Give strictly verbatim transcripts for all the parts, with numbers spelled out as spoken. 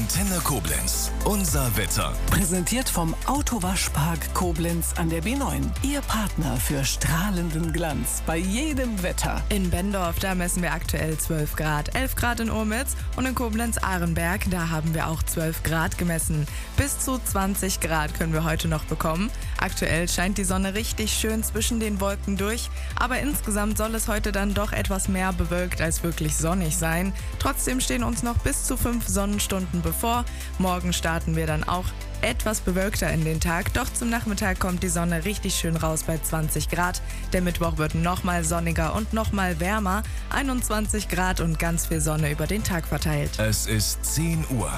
Antenne Koblenz. Unser Wetter. Präsentiert vom Autowaschpark Koblenz an der B neun. Ihr Partner für strahlenden Glanz bei jedem Wetter. In Bendorf, da messen wir aktuell zwölf Grad. elf Grad in Urmitz und in Koblenz-Ahrenberg, da haben wir auch zwölf Grad gemessen. Bis zu zwanzig Grad können wir heute noch bekommen. Aktuell scheint die Sonne richtig schön zwischen den Wolken durch. Aber insgesamt soll es heute dann doch etwas mehr bewölkt als wirklich sonnig sein. Trotzdem stehen uns noch bis zu fünf Sonnenstunden bevor. Morgen starten wir dann auch etwas bewölkter in den Tag, doch zum Nachmittag kommt die Sonne richtig schön raus bei zwanzig Grad. Der Mittwoch wird nochmal sonniger und nochmal wärmer, einundzwanzig Grad und ganz viel Sonne über den Tag verteilt. Es ist zehn Uhr.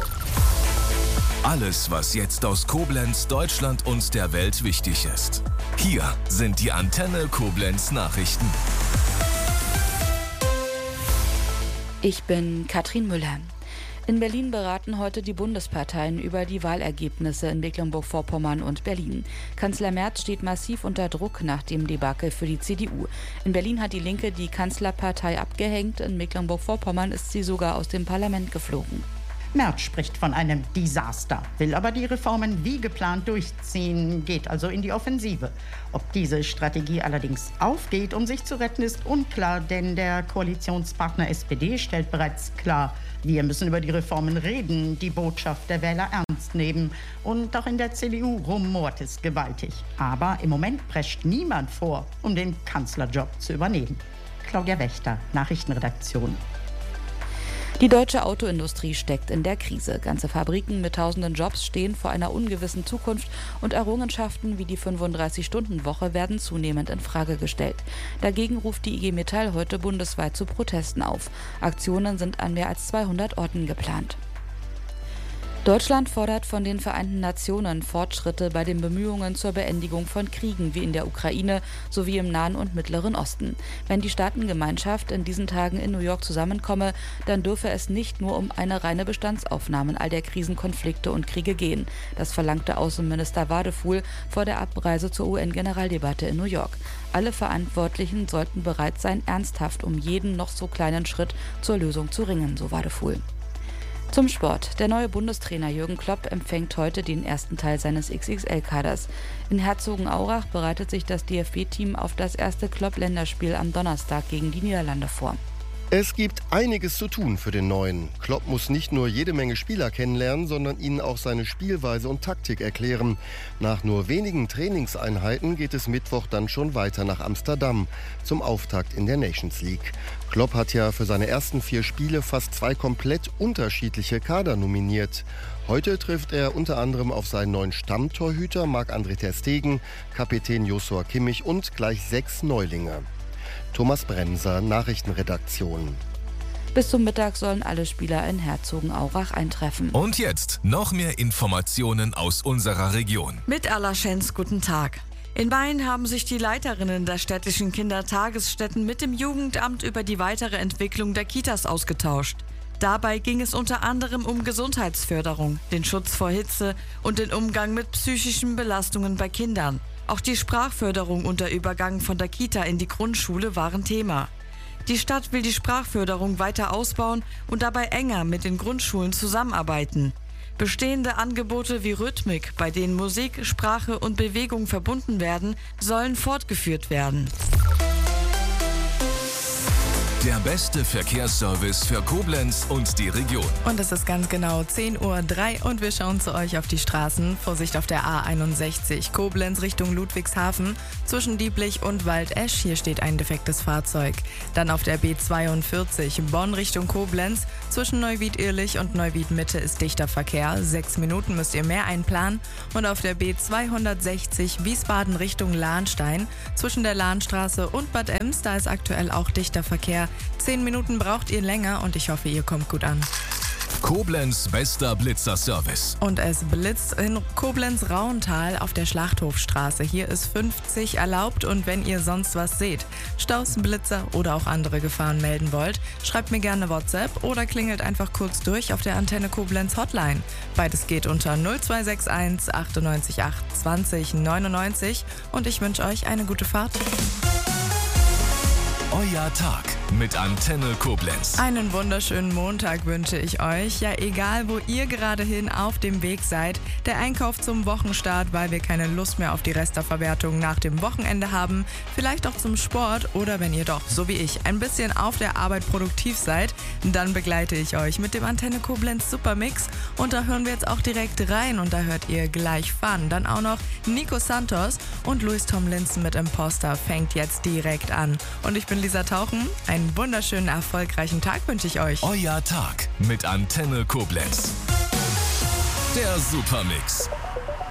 Alles, was jetzt aus Koblenz, Deutschland und der Welt wichtig ist. Hier sind die Antenne Koblenz Nachrichten. Ich bin Katrin Müller. In Berlin beraten heute die Bundesparteien über die Wahlergebnisse in Mecklenburg-Vorpommern und Berlin. Kanzler Merz steht massiv unter Druck nach dem Debakel für die C D U. In Berlin hat die Linke die Kanzlerpartei abgehängt, in Mecklenburg-Vorpommern ist sie sogar aus dem Parlament geflogen. Merz spricht von einem Desaster, will aber die Reformen wie geplant durchziehen, geht also in die Offensive. Ob diese Strategie allerdings aufgeht, um sich zu retten, ist unklar, denn der Koalitionspartner S P D stellt bereits klar, wir müssen über die Reformen reden, die Botschaft der Wähler ernst nehmen. Und auch in der C D U rumort es gewaltig. Aber im Moment prescht niemand vor, um den Kanzlerjob zu übernehmen. Claudia Wächter, Nachrichtenredaktion. Die deutsche Autoindustrie steckt in der Krise. Ganze Fabriken mit tausenden Jobs stehen vor einer ungewissen Zukunft und Errungenschaften wie die fünfunddreißig-Stunden-Woche werden zunehmend in Frage gestellt. Dagegen ruft die I G Metall heute bundesweit zu Protesten auf. Aktionen sind an mehr als zweihundert Orten geplant. Deutschland fordert von den Vereinten Nationen Fortschritte bei den Bemühungen zur Beendigung von Kriegen wie in der Ukraine sowie im Nahen und Mittleren Osten. Wenn die Staatengemeinschaft in diesen Tagen in New York zusammenkomme, dann dürfe es nicht nur um eine reine Bestandsaufnahme all der Krisen, Konflikte und Kriege gehen. Das verlangte Außenminister Wadefuhl vor der Abreise zur U N-Generaldebatte in New York. Alle Verantwortlichen sollten bereit sein, ernsthaft um jeden noch so kleinen Schritt zur Lösung zu ringen, so Wadefuhl. Zum Sport. Der neue Bundestrainer Jürgen Klopp empfängt heute den ersten Teil seines X X L-Kaders. In Herzogenaurach bereitet sich das D F B-Team auf das erste Klopp-Länderspiel am Donnerstag gegen die Niederlande vor. Es gibt einiges zu tun für den Neuen. Klopp muss nicht nur jede Menge Spieler kennenlernen, sondern ihnen auch seine Spielweise und Taktik erklären. Nach nur wenigen Trainingseinheiten geht es Mittwoch dann schon weiter nach Amsterdam zum Auftakt in der Nations League. Klopp hat ja für seine ersten vier Spiele fast zwei komplett unterschiedliche Kader nominiert. Heute trifft er unter anderem auf seinen neuen Stammtorhüter Marc-André ter Stegen, Kapitän Joshua Kimmich und gleich sechs Neulinge. Thomas Bremser, Nachrichtenredaktion. Bis zum Mittag sollen alle Spieler in Herzogenaurach eintreffen. Und jetzt noch mehr Informationen aus unserer Region. Mit Allerschenz, guten Tag. In Mayen haben sich die Leiterinnen der städtischen Kindertagesstätten mit dem Jugendamt über die weitere Entwicklung der Kitas ausgetauscht. Dabei ging es unter anderem um Gesundheitsförderung, den Schutz vor Hitze und den Umgang mit psychischen Belastungen bei Kindern. Auch die Sprachförderung und der Übergang von der Kita in die Grundschule waren Thema. Die Stadt will die Sprachförderung weiter ausbauen und dabei enger mit den Grundschulen zusammenarbeiten. Bestehende Angebote wie Rhythmik, bei denen Musik, Sprache und Bewegung verbunden werden, sollen fortgeführt werden. Der beste Verkehrsservice für Koblenz und die Region. Und es ist ganz genau zehn Uhr drei und wir schauen zu euch auf die Straßen. Vorsicht auf der A einundsechzig, Koblenz Richtung Ludwigshafen, zwischen Dieblich und Waldesch. Hier steht ein defektes Fahrzeug. Dann auf der B zweiundvierzig, Bonn Richtung Koblenz, zwischen Neuwied-Irlich und Neuwied-Mitte ist dichter Verkehr. Sechs Minuten müsst ihr mehr einplanen. Und auf der B zweihundertsechzig, Wiesbaden Richtung Lahnstein, zwischen der Lahnstraße und Bad Ems, da ist aktuell auch dichter Verkehr. Zehn Minuten braucht ihr länger und ich hoffe, ihr kommt gut an. Koblenz bester Blitzerservice. Und es blitzt in Koblenz-Rauental auf der Schlachthofstraße. Hier ist fünfzig erlaubt und wenn ihr sonst was seht, Staus, Blitzer oder auch andere Gefahren melden wollt, schreibt mir gerne WhatsApp oder klingelt einfach kurz durch auf der Antenne Koblenz Hotline. Beides geht unter null zwei sechs eins achtundneunzig acht zwanzig neunundneunzig und ich wünsche euch eine gute Fahrt. Euer Tag. mit Antenne Koblenz. Einen wunderschönen Montag wünsche ich euch. Ja, egal wo ihr gerade hin auf dem Weg seid. Der Einkauf zum Wochenstart, weil wir keine Lust mehr auf die Resteverwertung nach dem Wochenende haben. Vielleicht auch zum Sport oder wenn ihr doch, so wie ich, ein bisschen auf der Arbeit produktiv seid, dann begleite ich euch mit dem Antenne Koblenz Supermix. Und da hören wir jetzt auch direkt rein und da hört ihr gleich Fun. Dann auch noch Nico Santos und Louis Tomlinson mit Imposter fängt jetzt direkt an. Und ich bin Lisa Tauchen. Einen wunderschönen, erfolgreichen Tag wünsche ich euch. Euer Tag mit Antenne Koblenz. Der Supermix.